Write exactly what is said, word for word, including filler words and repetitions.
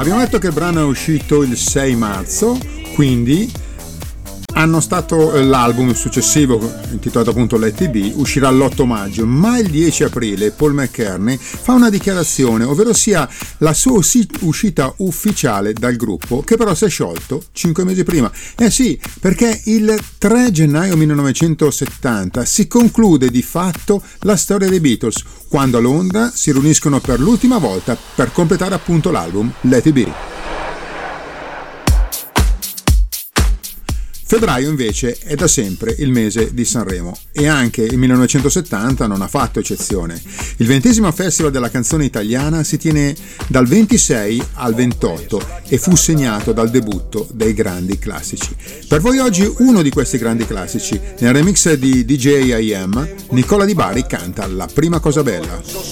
Abbiamo detto che il brano è uscito il sei marzo, quindi hanno stato l'album successivo, intitolato appunto Let It Be, uscirà l'otto maggio, ma il dieci aprile Paul McCartney fa una dichiarazione, ovvero sia la sua uscita ufficiale dal gruppo, che però si è sciolto cinque mesi prima. Eh sì, perché il tre gennaio millenovecentosettanta si conclude di fatto la storia dei Beatles, quando a Londra si riuniscono per l'ultima volta per completare appunto l'album Let It Be. Febbraio invece è da sempre il mese di Sanremo e anche il millenovecentosettanta non ha fatto eccezione. Il ventesimo Festival della canzone italiana si tiene dal ventisei al ventotto e fu segnato dal debutto dei grandi classici. Per voi oggi uno di questi grandi classici. Nel remix di D J I Am, Nicola Di Bari canta La prima cosa bella.